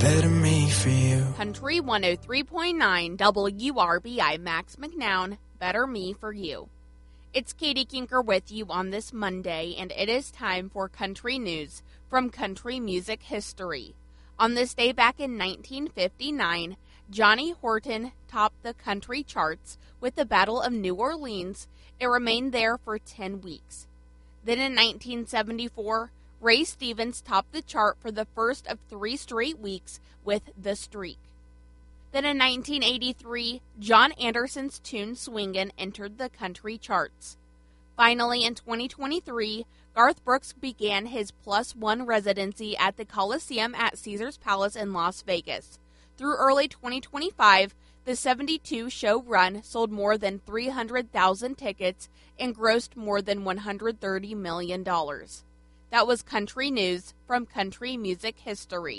better me for you. Country 103.9 WRBI Max McNown, Better Me for You. It's Katie Kinker with you on this Monday, and it is time for country news from country music history. On this day back in 1959, Johnny Horton topped the country charts with the Battle of New Orleans. It remained there for 10 weeks. Then in 1974, Ray Stevens topped the chart for the first of 3 straight weeks with The Streak. Then in 1983, John Anderson's tune Swingin' entered the country charts. Finally, in 2023, Garth Brooks began his +1 residency at the Coliseum at Caesars Palace in Las Vegas. Through early 2025, the 72-show run sold more than 300,000 tickets and grossed more than $130 million. That was country news from country music history.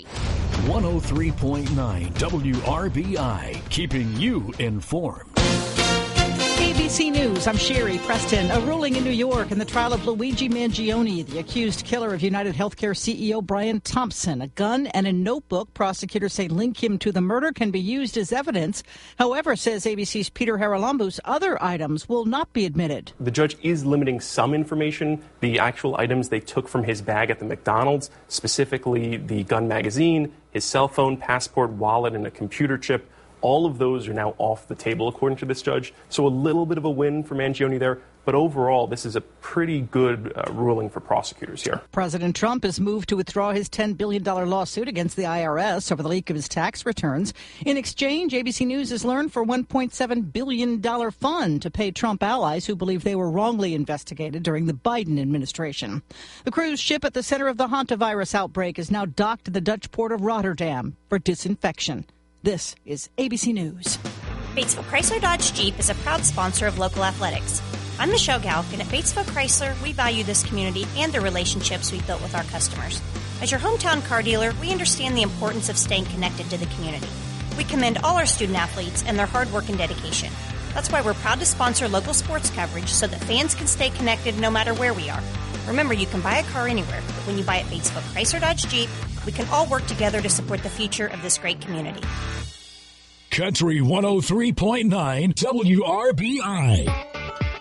103.9 WRBI, keeping you informed. ABC News, I'm Sherry Preston. A ruling in New York in the trial of Luigi Mangione, the accused killer of United Healthcare CEO Brian Thompson. A gun and a notebook, prosecutors say, link him to the murder, can be used as evidence. However, says ABC's Peter Haralambous, other items will not be admitted. The judge is limiting some information, the actual items they took from his bag at the McDonald's, specifically the gun magazine, his cell phone, passport, wallet, and a computer chip. All of those are now off the table, according to this judge. So a little bit of a win for Mangione there. But overall, this is a pretty good ruling for prosecutors here. President Trump has moved to withdraw his $10 billion lawsuit against the IRS over the leak of his tax returns. In exchange, ABC News has learned for $1.7 billion fund to pay Trump allies who believe they were wrongly investigated during the Biden administration. The cruise ship at the center of the hantavirus outbreak is now docked at the Dutch port of Rotterdam for disinfection. This is ABC News. Batesville Chrysler Dodge Jeep is a proud sponsor of local athletics. I'm Michelle Galk, and at Batesville Chrysler, we value this community and the relationships we've built with our customers. As your hometown car dealer, we understand the importance of staying connected to the community. We commend all our student athletes and their hard work and dedication. That's why we're proud to sponsor local sports coverage so that fans can stay connected no matter where we are. Remember, you can buy a car anywhere, but when you buy at Batesville Chrysler Dodge Jeep, we can all work together to support the future of this great community. Country 103.9 WRBI.